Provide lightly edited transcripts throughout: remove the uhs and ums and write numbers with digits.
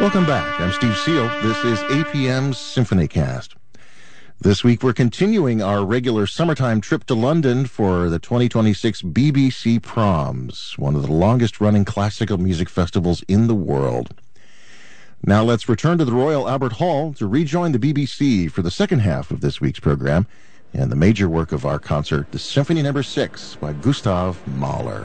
Welcome back. I'm Steve Seal. This is APM's Symphony Cast. This week we're continuing our regular summertime trip to London for the 2026 BBC Proms, one of the longest-running classical music festivals in the world. Now let's return to the Royal Albert Hall to rejoin the BBC for the second half of this week's program and the major work of our concert, the Symphony No. 6 by Gustav Mahler.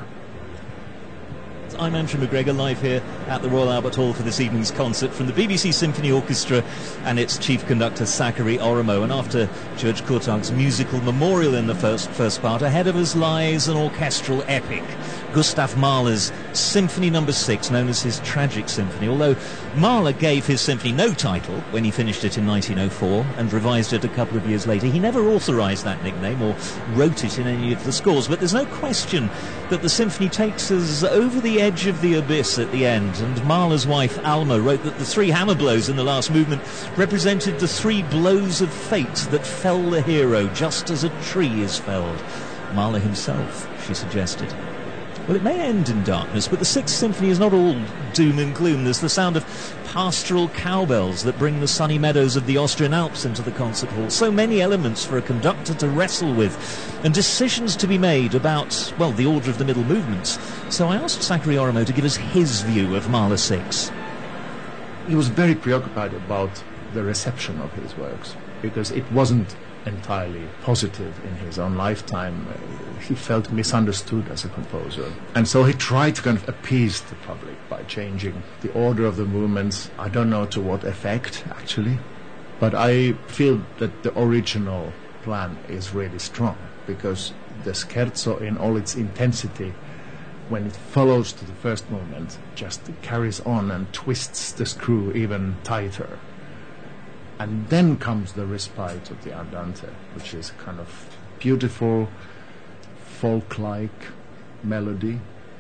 I'm Andrew McGregor, live here at the Royal Albert Hall for this evening's concert from the BBC Symphony Orchestra and its chief conductor Zachary Oromo. And after George Courtag's musical memorial in the first part, ahead of us lies an orchestral epic, Gustav Mahler's Symphony No. 6, known as his Tragic Symphony. Although Mahler gave his symphony no title when he finished it in 1904 and revised it a couple of years later, he never authorised that nickname or wrote it in any of the scores. But there's no question that the symphony takes us over the edge of the abyss at the end, and Mahler's wife Alma wrote that the three hammer blows in the last movement represented the three blows of fate that fell the hero just as a tree is felled. Mahler himself, she suggested. Well, it may end in darkness, but the Sixth Symphony is not all doom and gloom. There's the sound of pastoral cowbells that bring the sunny meadows of the Austrian Alps into the concert hall. So many elements for a conductor to wrestle with, and decisions to be made about, well, the order of the middle movements. So I asked Zachary Oromo to give us his view of Mahler 6. He was very preoccupied about the reception of his works, because it wasn't entirely positive in his own lifetime. He felt misunderstood as a composer, and so he tried to kind of appease the public by changing the order of the movements. I don't know to what effect, actually, but I feel that the original plan is really strong, because the scherzo in all its intensity, when it follows to the first movement, just carries on and twists the screw even tighter. And then comes the respite of the Andante, which is kind of beautiful, folk-like melody.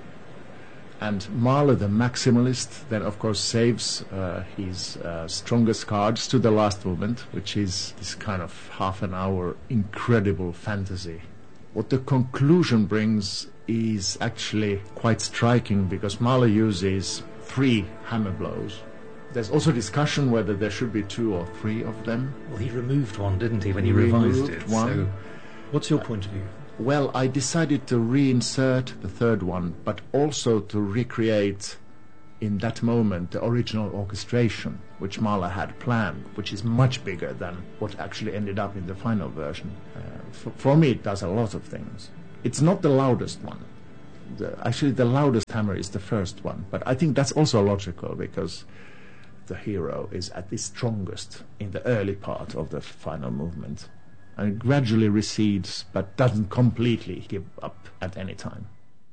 And Mahler, the maximalist, then of course saves his strongest cards to the last movement, which is this kind of half an hour incredible fantasy. What the conclusion brings is actually quite striking, because Mahler uses 3 hammer blows. There's also discussion whether there should be 2 or 3 of them. Well, he removed one, didn't he, when he revised it? One. So what's your point of view? Well, I decided to reinsert the third one, but also to recreate in that moment the original orchestration, which Mahler had planned, which is much bigger than what actually ended up in the final version. For me, it does a lot of things. It's not the loudest one. Actually, the loudest hammer is the first one, but I think that's also logical, because the hero is at its strongest in the early part of the final movement, and it gradually recedes but doesn't completely give up at any time.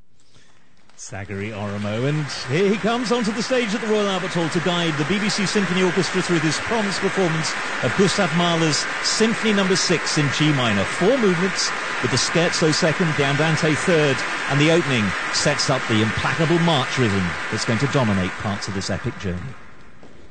Zachary Oromo, and here he comes onto the stage at the Royal Albert Hall to guide the BBC Symphony Orchestra through this Proms performance of Gustav Mahler's Symphony No. 6 in G minor. 4 movements, with the scherzo second, the Andante third, and the opening sets up the implacable march rhythm that's going to dominate parts of this epic journey.